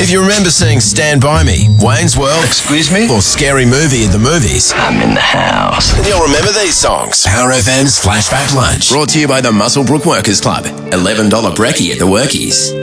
If you remember seeing Stand By Me, Wayne's World, Excuse me? or Scary Movie at the movies, I'm in the house. then you'll remember these songs. Power FM's Flashback Lunch, brought to you by the Muswellbrook Workers Club. $11 brekkie at the Workies.